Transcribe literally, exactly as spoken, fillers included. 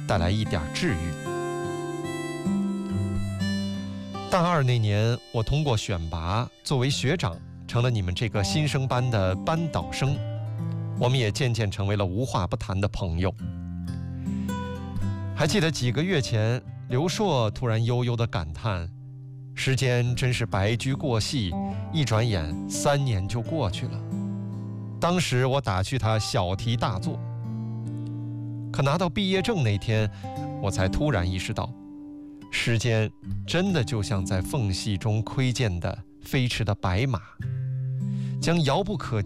带来一点治愈。大二那年，我通过选拔，作为学长，成了你们这个新生班的班导生。我们也渐渐成为了无话不谈的朋友。还记得几个月前，刘硕突然悠悠地感叹：“时间真是白驹过隙，一转眼三年就过去了。”当时我打趣他小题大做，可拿到毕业证那天，我才突然意识到，时间真的就像在缝隙中窥见的飞驰的白马，将遥不可及